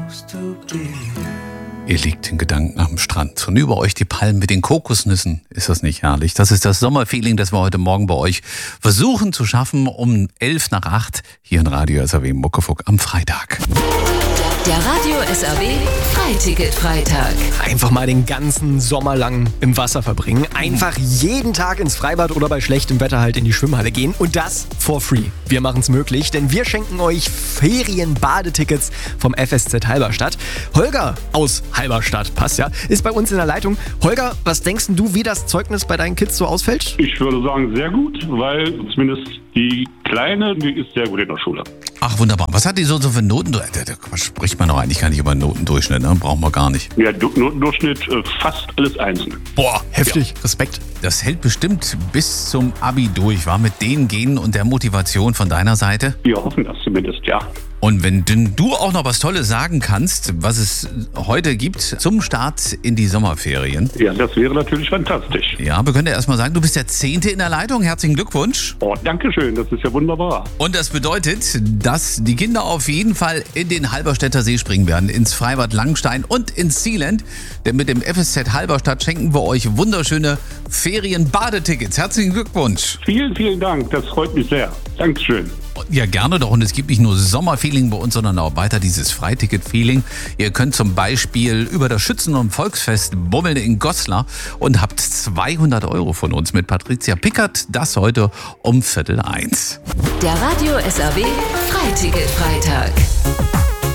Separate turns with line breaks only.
Ihr liegt in Gedanken am Strand und über euch die Palmen mit den Kokosnüssen. Ist das nicht herrlich? Das ist das Sommerfeeling, das wir heute Morgen bei euch versuchen zu schaffen um 7:11 hier in Radio SAW Muckefuck am Freitag.
Der Radio SAW Freiticket-Freitag.
Einfach mal den ganzen Sommer lang im Wasser verbringen. Einfach jeden Tag ins Freibad oder bei schlechtem Wetter halt in die Schwimmhalle gehen. Und das for free. Wir machen es möglich, denn wir schenken euch Ferien-Badetickets vom FSZ Halberstadt. Holger aus Halberstadt, passt ja, ist bei uns in der Leitung. Holger, was denkst du, wie das Zeugnis bei deinen Kids so ausfällt?
Ich würde sagen, sehr gut, weil zumindest die Kleine, die ist sehr gut in der Schule.
Ach, wunderbar. Was hat die so für Noten? Da spricht man doch eigentlich gar nicht über Notendurchschnitt, ne? Brauchen wir gar nicht.
Ja, Notendurchschnitt fast alles einzeln.
Boah,
Heftig, ja. Respekt.
Das hält bestimmt bis zum Abi durch, war mit den Genen und der Motivation von deiner Seite?
Wir hoffen das zumindest, ja.
Und wenn du auch noch was Tolles sagen kannst, was es heute gibt zum Start in die Sommerferien.
Ja, das wäre natürlich fantastisch.
Ja, wir können ja erstmal sagen, du bist der 10. in der Leitung. Herzlichen Glückwunsch.
Oh, danke schön, das ist ja wunderbar.
Und das bedeutet, dass die Kinder auf jeden Fall in den Halberstädter See springen werden, ins Freibad Langstein und ins Sealand. Denn mit dem FSZ Halberstadt schenken wir euch wunderschöne Ferien-Badetickets. Herzlichen Glückwunsch.
Vielen, vielen Dank, das freut mich sehr. Dankeschön.
Ja, gerne doch. Und es gibt nicht nur Sommerfeeling bei uns, sondern auch weiter dieses Freiticket-Feeling. Ihr könnt zum Beispiel über das Schützen- und Volksfest bummeln in Goslar und habt 200 € von uns mit Patricia Pickert. Das heute um 12:45.
Der Radio SAW Freiticket-Freitag.